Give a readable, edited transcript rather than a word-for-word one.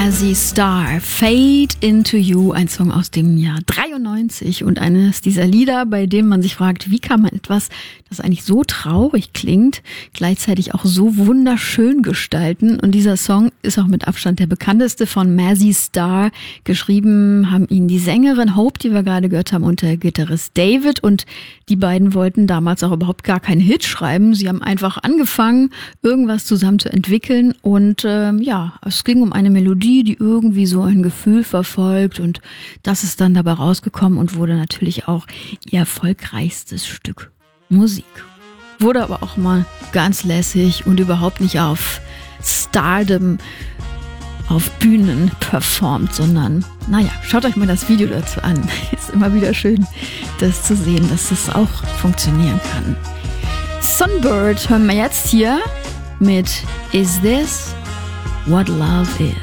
Mazzy Star, Fade Into You, ein Song aus dem Jahr 93 und eines dieser Lieder, bei dem man sich fragt, wie kann man etwas, das eigentlich so traurig klingt, gleichzeitig auch so wunderschön gestalten. Und dieser Song ist auch mit Abstand der bekannteste von Mazzy Star. Geschrieben haben ihn die Sängerin Hope, die wir gerade gehört haben, und der Gitarrist David. Und die beiden wollten damals auch überhaupt gar keinen Hit schreiben. Sie haben einfach angefangen, irgendwas zusammen zu entwickeln. Und es ging um eine Melodie, die irgendwie so ein Gefühl verfolgt. Und das ist dann dabei rausgekommen und wurde natürlich auch ihr erfolgreichstes Stück Musik. Wurde aber auch mal ganz lässig und überhaupt nicht auf Stardom, auf Bühnen performt, sondern, schaut euch mal das Video dazu an. Ist immer wieder schön, das zu sehen, dass das auch funktionieren kann. Sunbird hören wir jetzt hier mit Is This What Love Is?